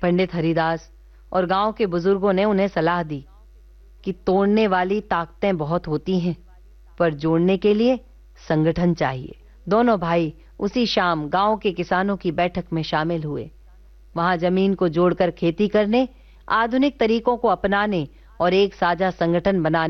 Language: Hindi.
पंडित हरिदास और गांव के बुजुर्गों ने उन्हें सलाह दी कि तोड़ने वाली ताकतें बहुत होती हैं, पर जोड़ने के लिए संगठन चाहिए। दोनों भाई उसी शाम गांव के किसानों की बैठक में शामिल हुए। वहां जमीन को जोड़कर खेती करने, आधुनिक तरीकों को अपनाने और एक साझा संगठन बनाने